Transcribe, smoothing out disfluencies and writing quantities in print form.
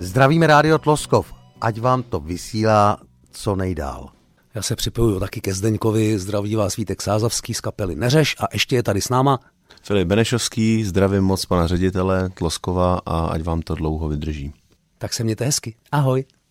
Zdravíme Rádio Tloskov, ať vám to vysílá co nejdál. Já se připojuju taky ke Zdeňkovi, zdraví vás Vítek Sázavský z kapely Neřeš a ještě je tady s náma Filip Benešovský, zdravím moc pana ředitele Tloskova a ať vám to dlouho vydrží. Tak se mějte hezky. Ahoj.